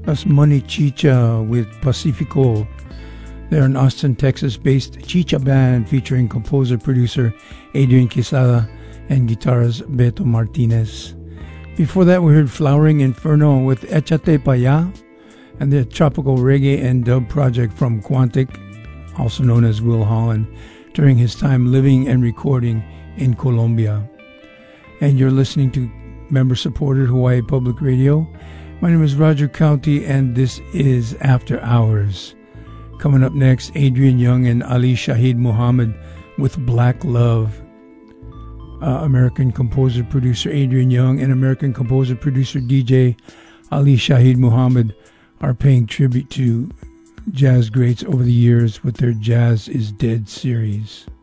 That's Money Chicha with Pacifico. They're an Austin, Texas-based Chicha band featuring composer-producer Adrian Quesada and guitarist Beto Martinez. Before that, we heard Flowering Inferno with Echate Pa Ya and the tropical reggae and dub project from Quantic, also known as Will Holland, during his time living and recording in Colombia. And you're listening to member-supported Hawaii Public Radio. My name is Roger County, and this is After Hours. Coming up next, Adrian Young and Ali Shaheed Muhammad with Black Love. American composer-producer Adrian Young and American composer-producer DJ Ali Shaheed Muhammad are paying tribute to jazz greats over the years with their Jazz is Dead series.